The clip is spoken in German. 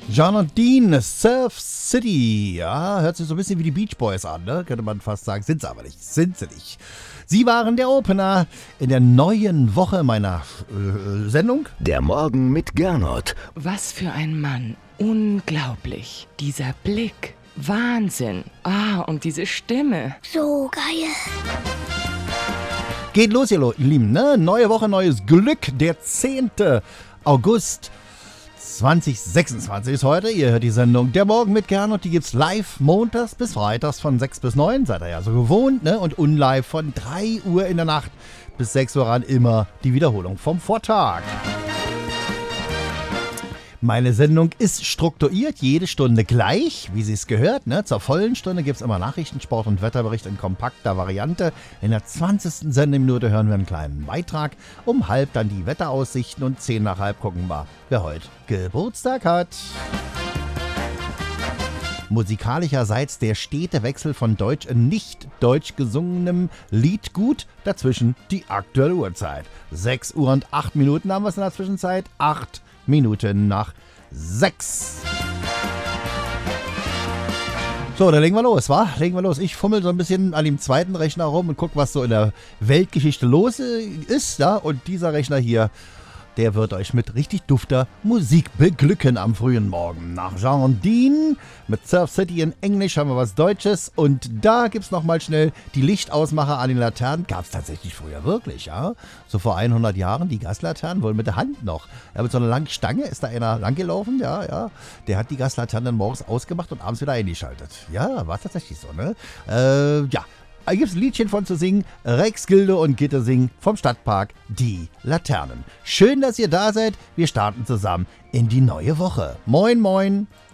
John und Dean, Surf City. Ja, hört sich so ein bisschen wie die Beach Boys an, ne? Könnte man fast sagen. Sind sie aber nicht. Sind sie nicht. Sie waren der Opener in der neuen Woche meiner Sendung. Der Morgen mit Gernot. Was für ein Mann. Unglaublich. Dieser Blick. Wahnsinn. Und diese Stimme. So geil. Geht los, ihr Lieben, ne? Neue Woche, neues Glück. Der 10. August 2026 ist heute. Ihr hört die Sendung Der Morgen mit Gernot. Die gibt's live montags bis freitags von 6 bis 9. Seid ihr ja so gewohnt, ne? Und unlive von 3 Uhr in der Nacht bis 6 Uhr ran. Immer die Wiederholung vom Vortag. Meine Sendung ist strukturiert, jede Stunde gleich, wie sie es gehört. Ne? Zur vollen Stunde gibt es immer Nachrichten, Sport und Wetterbericht in kompakter Variante. In der 20. Sendeminute hören wir einen kleinen Beitrag. Um 12 dann die Wetteraussichten und 10 nach halb gucken wir, wer heute Geburtstag hat. Musikalischerseits der stete Wechsel von deutsch in nicht deutsch gesungenem Liedgut. Dazwischen die aktuelle Uhrzeit. 6 Uhr und 8 Minuten haben wir es in der Zwischenzeit. 8 Minuten nach 6. So, dann legen wir los, wa? Legen wir los. Ich fummel so ein bisschen an dem zweiten Rechner rum und guck, was so in der Weltgeschichte los ist. Ja? Und dieser Rechner hier, der wird euch mit richtig dufter Musik beglücken am frühen Morgen. Nach Jean und Dean mit Surf City in Englisch haben wir was Deutsches. Und da gibt's nochmal schnell die Lichtausmacher an den Laternen. Gab's tatsächlich früher wirklich, ja. So vor 100 Jahren, die Gaslaternen, wohl mit der Hand noch. Ja, mit so einer langen Stange ist da einer langgelaufen, ja. Der hat die Gaslaternen dann morgens ausgemacht und abends wieder eingeschaltet. Ja, war tatsächlich so, ne? Ja. Da gibt es ein Liedchen von zu singen, Rex, Gilde und Gitte singen vom Stadtpark Die Laternen. Schön, dass ihr da seid. Wir starten zusammen in die neue Woche. Moin, moin.